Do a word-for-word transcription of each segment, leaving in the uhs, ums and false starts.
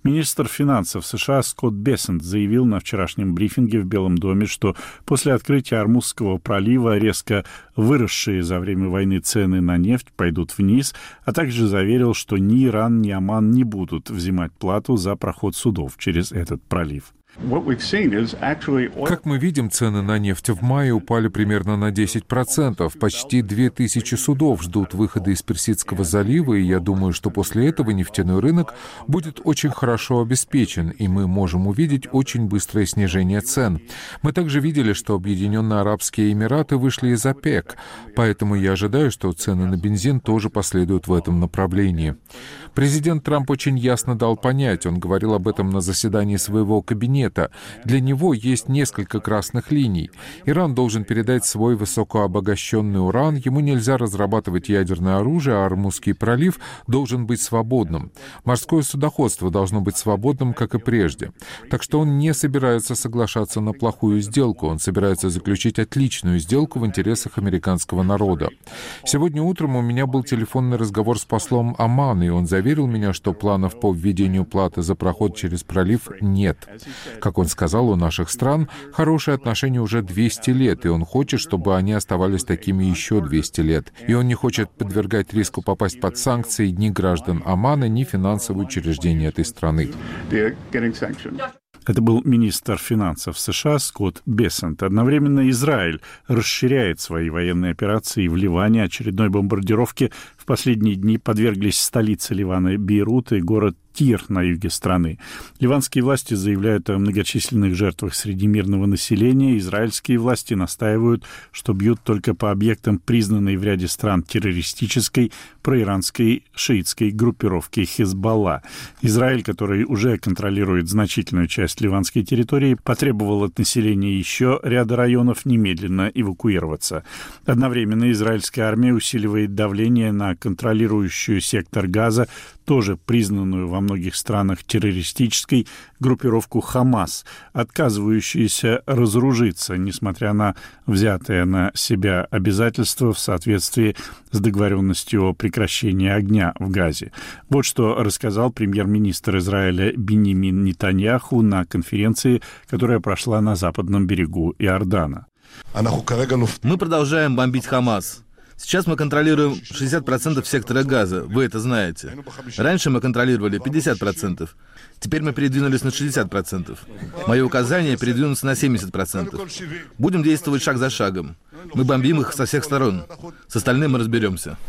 Министр финансов США Скотт Бессент заявил на вчерашнем брифинге в Белом доме, что после открытия Ормузского пролива резко выросшие за время войны цены на нефть пойдут вниз, а также заверил, что ни Иран, ни Оман не будут взимать плату за проход судов через этот пролив. Как мы видим, цены на нефть в мае упали примерно на десять процентов. Почти две тысячи судов ждут выхода из Персидского залива, и я думаю, что после этого нефтяной рынок будет очень хорошо обеспечен, и мы можем увидеть очень быстрое снижение цен. Мы также видели, что Объединенные Арабские Эмираты вышли из ОПЕК, поэтому я ожидаю, что цены на бензин тоже последуют в этом направлении. Президент Трамп очень ясно дал понять, он говорил об этом на заседании своего кабинета. Для него есть несколько красных линий. Иран должен передать свой высокообогащенный уран, ему нельзя разрабатывать ядерное оружие, а Ормузский пролив должен быть свободным. Морское судоходство должно быть свободным, как и прежде. Так что он не собирается соглашаться на плохую сделку, он собирается заключить отличную сделку в интересах американского народа. Сегодня утром у меня был телефонный разговор с послом Омана, и он заверил меня, что планов по введению платы за проход через пролив нет. Как он сказал, у наших стран хорошие отношения уже двести лет, и он хочет, чтобы они оставались такими еще двести лет. И он не хочет подвергать риску попасть под санкции ни граждан Омана, ни финансовые учреждения этой страны. Это был министр финансов США Скотт Бессент. Одновременно Израиль расширяет свои военные операции в Ливане. Очередной бомбардировке в последние дни подверглись столица Ливана Бейрут и город Тир на юге страны. Ливанские власти заявляют о многочисленных жертвах среди мирного населения. Израильские власти настаивают, что бьют только по объектам, признанной в ряде стран террористической проиранской шиитской группировки Хизбалла. Израиль, который уже контролирует значительную часть ливанской территории, потребовал от населения еще ряда районов немедленно эвакуироваться. Одновременно израильская армия усиливает давление на контролирующую сектор Газа, тоже признанную во многих странах террористической группировку Хамас, отказывающуюся разоружиться, несмотря на взятые на себя обязательства в соответствии с договоренностью о прекращении огня в Газе. Вот что рассказал премьер-министр Израиля Биньямин Нетаньяху на конференции, которая прошла на западном берегу Иордана. Мы продолжаем бомбить Хамас. Сейчас мы контролируем шестьдесят процентов сектора Газа, вы это знаете. Раньше мы контролировали пятьдесят процентов. Теперь мы передвинулись на шестьдесят процентов. Мое указание — передвинуться на семьдесят процентов. Будем действовать шаг за шагом. Мы бомбим их со всех сторон. С остальным мы разберемся.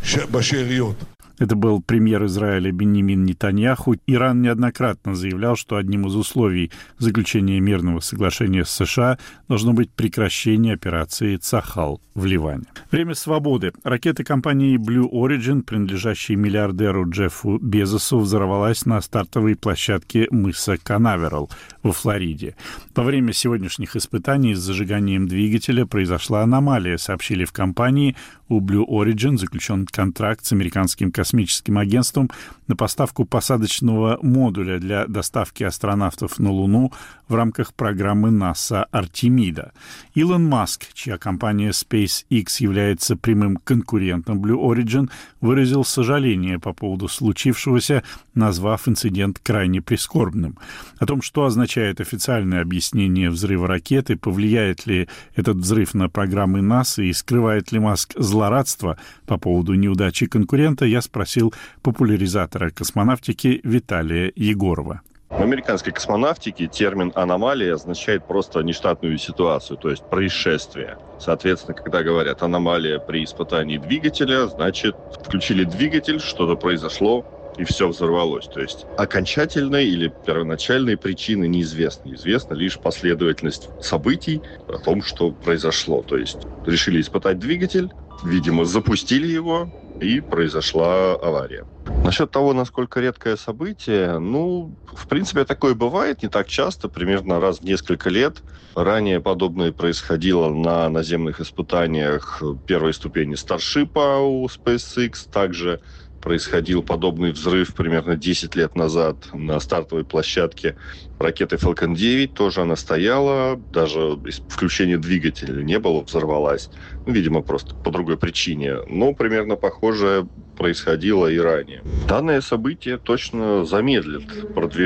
Это был премьер Израиля Биньямин Нетаньяху. Иран неоднократно заявлял, что одним из условий заключения мирного соглашения с США должно быть прекращение операции «Цахал» в Ливане. Время свободы. Ракета компании Blue Origin, принадлежащей миллиардеру Джеффу Безосу, взорвалась на стартовой площадке мыса Канаверал во Флориде. Во время сегодняшних испытаний с зажиганием двигателя произошла аномалия, сообщили в компании. У Blue Origin заключен контракт с американским космическим агентством на поставку посадочного модуля для доставки астронавтов на Луну в рамках программы НАСА «Артемида». Илон Маск, чья компания SpaceX является прямым конкурентом Blue Origin, выразил сожаление по поводу случившегося, назвав инцидент крайне прискорбным. О том, что означает официальное объяснение взрыва ракеты, повлияет ли этот взрыв на программы НАСА и скрывает ли Маск злорадство по поводу неудачи конкурента, я спросил популяризатора космонавтики Виталия Егорова. В американской космонавтике термин «аномалия» означает просто нештатную ситуацию, то есть происшествие. Соответственно, когда говорят «аномалия при испытании двигателя», значит, включили двигатель, что-то произошло, и все взорвалось. То есть окончательной или первоначальной причины неизвестны. Известна лишь последовательность событий о том, что произошло. То есть решили испытать двигатель, видимо, запустили его, и произошла авария. Насчет того, насколько редкое событие, ну, в принципе, такое бывает не так часто, примерно раз в несколько лет. Ранее подобное происходило на наземных испытаниях первой ступени Старшипа у SpaceX, также происходил подобный взрыв примерно десять лет назад на стартовой площадке ракеты Falcon девять. Тоже она стояла, даже включения двигателя не было, взорвалась. Ну, видимо, просто по другой причине. Но примерно похожее происходило и ранее. Данное событие точно замедлит продвижение